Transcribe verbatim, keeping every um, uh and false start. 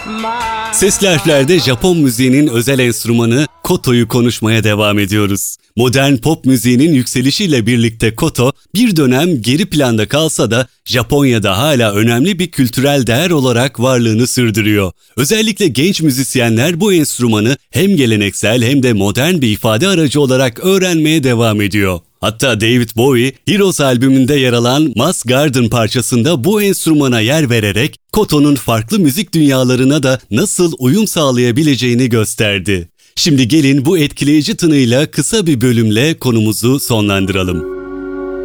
Sesli Harfler'de Japon müziğinin özel enstrümanı koto'yu konuşmaya devam ediyoruz. Modern pop müziğinin yükselişiyle birlikte koto bir dönem geri planda kalsa da Japonya'da hala önemli bir kültürel değer olarak varlığını sürdürüyor. Özellikle genç müzisyenler bu enstrümanı hem geleneksel hem de modern bir ifade aracı olarak öğrenmeye devam ediyor. Hatta David Bowie, Heroes albümünde yer alan Moss Garden parçasında bu enstrümana yer vererek koto'nun farklı müzik dünyalarına da nasıl uyum sağlayabileceğini gösterdi. Şimdi gelin bu etkileyici tınıyla kısa bir bölümle konumuzu sonlandıralım.